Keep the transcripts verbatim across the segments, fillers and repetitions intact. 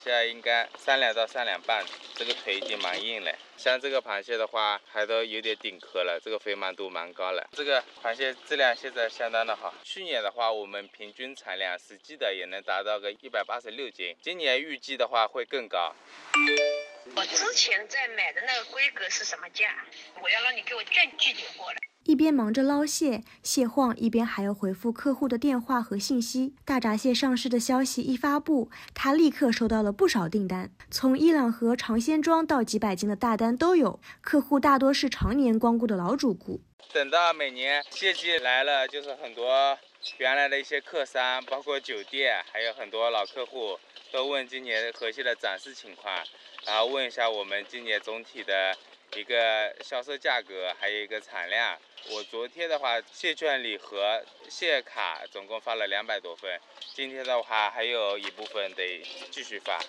现在应该三两到三两半，这个腿已经蛮硬了。像这个螃蟹的话，还都有点顶壳了，这个肥满度蛮高了。这个螃蟹质量现在相当的好。去年的话，我们平均产量实际的也能达到个一百八十六斤，今年预计的话会更高。 我之前在买的那个规格是什么价？我要让你给我更具体货了。 一边忙着捞蟹，蟹晃一边还要回复客户的电话和信息。大闸蟹上市的消息一发布，他立刻收到了不少订单，从一两盒尝鲜装到几百斤的大单都有。客户大多是常年光顾的老主顾。 等到每年蟹季来了，就是很多原来的一些客商，包括酒店，还有很多老客户都问今年河蟹的展示情况，然后问一下我们今年总体的一个销售价格，还有一个产量。我昨天的话，蟹券礼盒、蟹卡总共发了两百多份，今天的话还有一部分得继续发。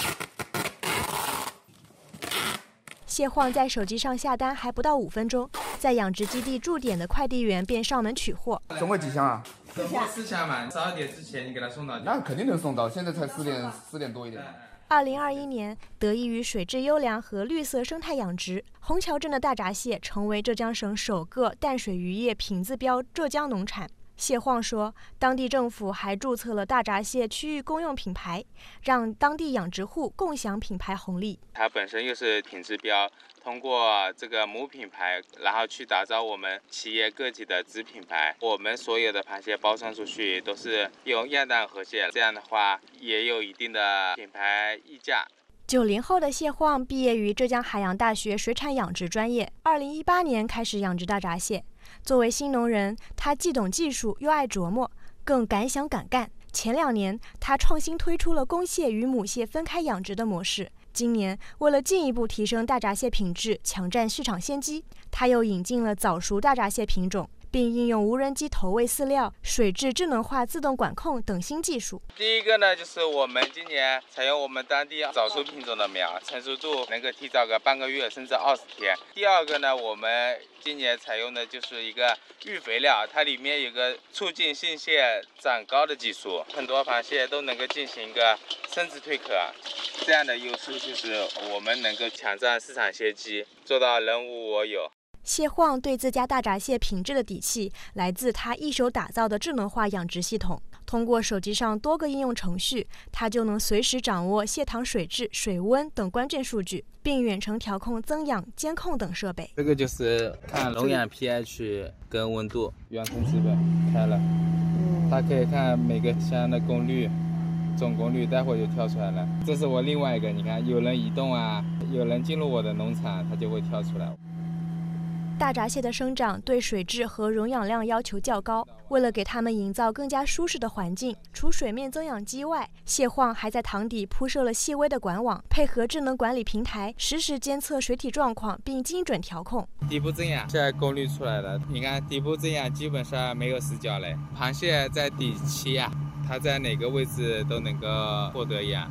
蟹晃在手机上下单还不到五分钟，在养殖基地驻点的快递员便上门取货。 总共几箱啊？ 总共四箱嘛，十二点之前你给他送到。 那肯定能送到，现在才四点四点多一点。 二零二一年，得益于水质优良和绿色生态养殖，虹桥镇的大闸蟹成为浙江省首个淡水渔业品质标浙江农产。蟹晃说，当地政府还注册了大闸蟹区域公用品牌，让当地养殖户共享品牌红利。 它本身又是品质标，通过这个母品牌，然后去打造我们企业个体的子品牌。我们所有的螃蟹包装出去都是用样蛋河蟹，这样的话也有一定的品牌溢价。 九零后的蟹晃毕业于浙江海洋大学水产养殖专业，二零一八年开始养殖大闸蟹。作为新农人，他既懂技术又爱琢磨，更敢想敢干。前两年，他创新推出了公蟹与母蟹分开养殖的模式。今年，为了进一步提升大闸蟹品质，抢占市场先机，他又引进了早熟大闸蟹品种，并应用无人机投喂饲料、水质智能化自动管控等新技术。 第一个呢，就是我们今年采用我们当地早熟品种的苗，成熟度能够提早个半个月甚至二十天。第二个呢，我们今年采用的就是一个育肥料，它里面有个促进性蟹长高的技术，很多螃蟹都能够进行一个生殖蜕壳。这样的优势就是我们能够抢占市场先机，做到人无我有。 蟹晃对自家大闸蟹品质的底气来自他一手打造的智能化养殖系统。通过手机上多个应用程序，他就能随时掌握蟹塘水质、水温等关键数据，并远程调控增氧、监控等设备。 这个就是看笼养 pH 跟温度，远程基本开了，它可以看每个箱的功率。总功率待会儿就跳出来了。这是我另外一个，你看有人移动啊，有人进入我的农场，它就会跳出来。 大闸蟹的生长对水质和溶氧量要求较高，为了给它们营造更加舒适的环境，除水面增氧机外，蟹晃还在塘底铺设了细微的管网，配合智能管理平台，实时监测水体状况并精准调控。 底部增氧现在功率出来了，你看底部增氧基本上没有死角嘞，螃蟹在底栖呀、啊。它在哪个位置都能够获得氧。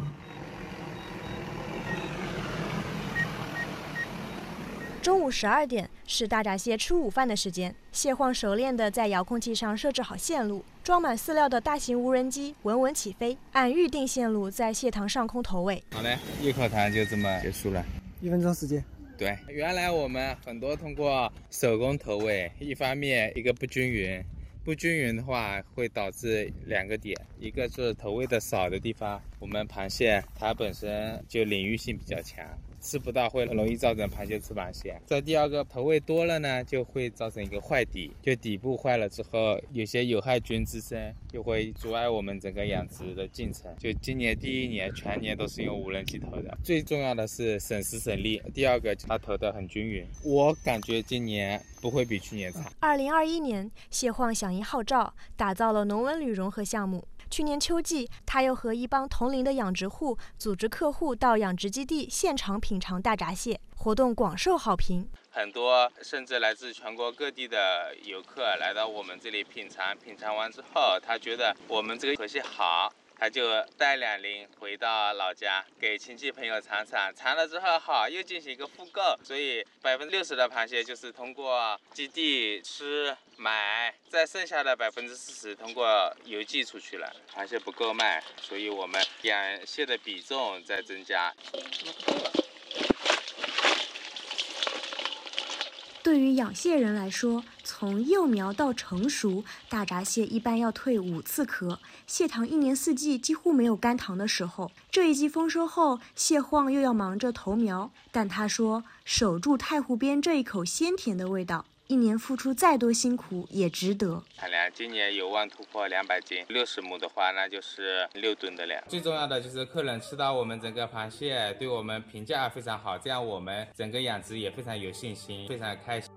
中午十二点是大闸蟹吃午饭的时间，蟹晃熟练地在遥控器上设置好线路，装满饲料的大型无人机稳稳起飞，按预定线路在蟹塘上空投喂。 好嘞，一口糖就这么结束了， 一分钟时间。 对，原来我们很多通过手工投喂，一方面一个不均匀。不均匀的话会导致两个点，一个是投喂的少的地方，我们螃蟹它本身就领域性比较强，吃不到会容易造成螃蟹吃螃蟹。再第二个投喂多了呢，就会造成一个坏底，就底部坏了之后，有些有害菌滋生，就会阻碍我们整个养殖的进程。就今年第一年全年都是用无人机投的，最重要的是省时省力，第二个它投的很均匀，我感觉今年不会比去年差。 二零二一年，蟹晃响应号召，打造了农文旅融合项目。去年秋季，他又和一帮同龄的养殖户组织客户到养殖基地现场品尝大闸蟹，活动广受好评。 很多甚至来自全国各地的游客来到我们这里品尝，品尝完之后，他觉得我们这个河蟹好， 他就带两拎回到老家给亲戚朋友尝尝，尝了之后好又进行一个复购，所以百分之六十的螃蟹就是通过基地吃买，再剩下的百分之四十通过邮寄出去了。螃蟹不够卖，所以我们养蟹的比重在增加。 对于养蟹人来说，从幼苗到成熟，大闸蟹一般要蜕五次壳。蟹塘一年四季几乎没有干塘的时候。这一季丰收后，蟹晃又要忙着投苗，但他说，守住太湖边这一口鲜甜的味道，一年付出再多辛苦也值得。 产量今年有望突破两百斤，六十亩的话，那就是六吨的量。最重要的就是客人吃到我们整个螃蟹，对我们评价非常好，这样我们整个养殖也非常有信心，非常开心。